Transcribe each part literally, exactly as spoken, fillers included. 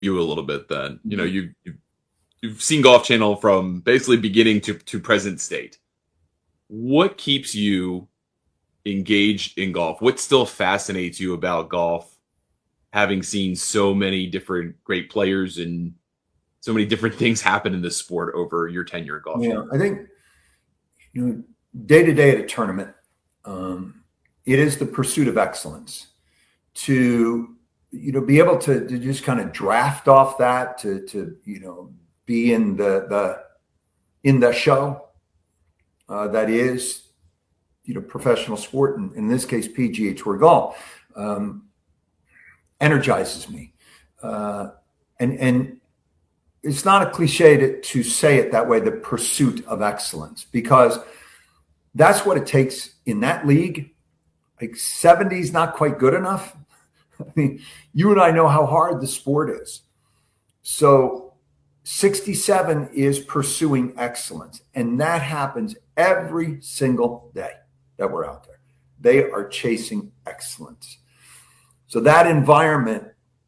you a little bit then. You know, you, you, you've seen Golf Channel from basically beginning to, to present state. What keeps you engaged in golf? What still fascinates you about golf, having seen so many different great players and so many different things happen in this sport over your tenure at Golf Yeah, Channel? I think, you know, day to day at a tournament, um, it is the pursuit of excellence. To, you know, be able to, to just kind of draft off that, to, to, you know, be in the, the, in the show uh, that is, you know, professional sport, and in this case, P G A Tour golf, um, energizes me. Uh, and, and it's not a cliche to, to say it that way, the pursuit of excellence, because that's what it takes in that league. Like seventy is not quite good enough. I mean, you and I know how hard the sport is. So sixty-seven is pursuing excellence. And that happens every single day that we're out there. They are chasing excellence. So that environment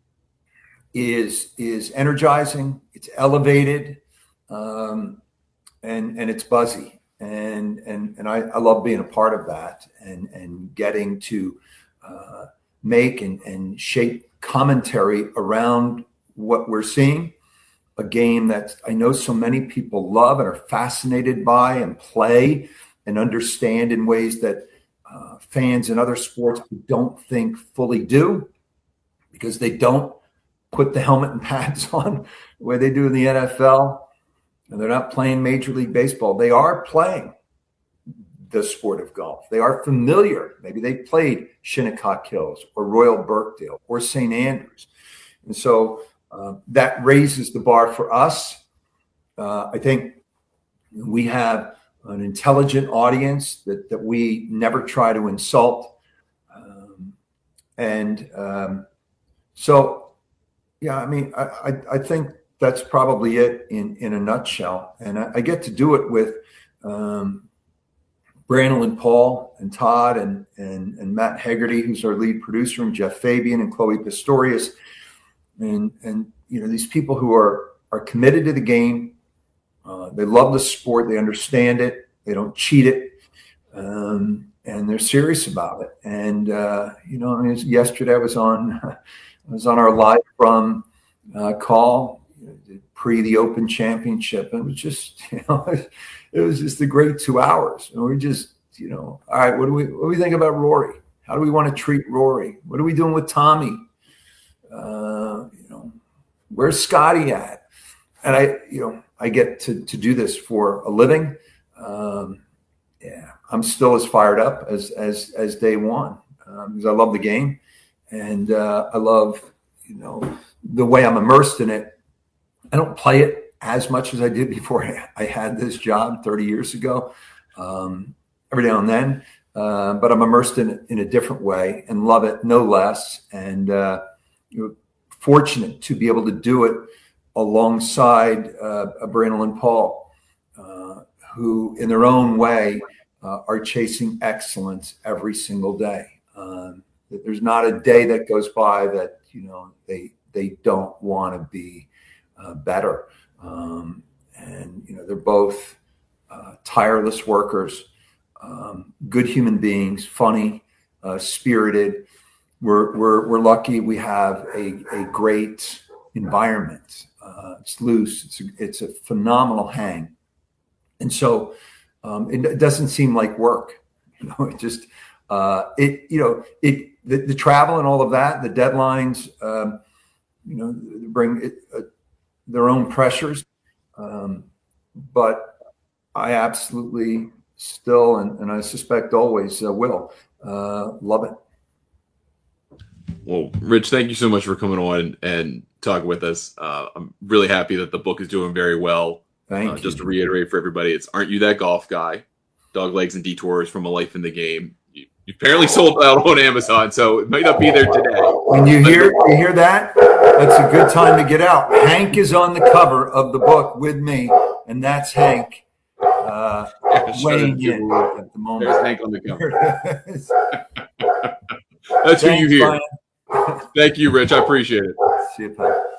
is, is energizing, it's elevated, um, and, and it's buzzy. And, and, and I, I love being a part of that, and, and getting to uh, make and, and shape commentary around what we're seeing. A game that I know so many people love and are fascinated by and play and understand in ways that uh, fans in other sports don't think fully do, because they don't put the helmet and pads on the way they do in the N F L. And they're not playing Major League Baseball. They are playing the sport of golf. They are familiar. Maybe they played Shinnecock Hills or Royal Birkdale or Saint Andrews. And so uh, that raises the bar for us. Uh, I think we have an intelligent audience that, that we never try to insult. Um, and um, so, yeah, I mean, I, I, I think that's probably it in, in a nutshell. And I, I get to do it with um, Brandon and Paul and Todd and, and, and Matt Hegarty, who's our lead producer, and Jeff Fabian and Chloe Pistorius. And, and, you know, these people who are, are committed to the game. Uh, they love the sport. They understand it. They don't cheat it. Um, and they're serious about it. And, uh, you know, I mean, yesterday I was on, I was on our live from uh, call pre the Open Championship, and it was just, you know, it was just a great two hours. And we just, you know, all right, what do we, what do we think about Rory? How do we want to treat Rory? What are we doing with Tommy? Uh, you know, where's Scotty at? And I, you know, I get to to do this for a living. Um, yeah, I'm still as fired up as as as day one, um, because I love the game, and uh, I love, you know, the way I'm immersed in it. I don't play it as much as I did before I had this job thirty years ago, um, every now and then, uh, but I'm immersed in it in a different way and love it no less. And uh, you know, fortunate to be able to do it alongside uh, Brandon and Paul, uh, who in their own way uh, are chasing excellence every single day. Um, there's not a day that goes by that, you know, they they don't want to be uh, better. Um, and, you know, they're both uh, tireless workers, um, good human beings, funny, uh, spirited. We're, we're, we're lucky we have a, a great environment. Uh, it's loose. It's a, it's a phenomenal hang. And so um, it, it doesn't seem like work. You know, it just, uh, it, you know, it, the, the travel and all of that, the deadlines, um, you know, bring it, uh, their own pressures. Um, but I absolutely still, and, and I suspect always uh, will, uh, love it. Well, Rich, thank you so much for coming on and talking with us. Uh, I'm really happy that the book is doing very well. Thank uh, you. Just to reiterate for everybody, it's Aren't You That Golf Guy? Doglegs and Detours from a Life in the Game. You, you apparently sold out on Amazon, so it might not be there today. When you hear you hear that, that's a good time to get out. Hank is on the cover of the book with me, and that's Hank uh, Yeah, weighing in at the moment. There's Hank on the cover. That's Thanks, who you hear. Brian. Thank you, Rich. I appreciate it. See you, pal.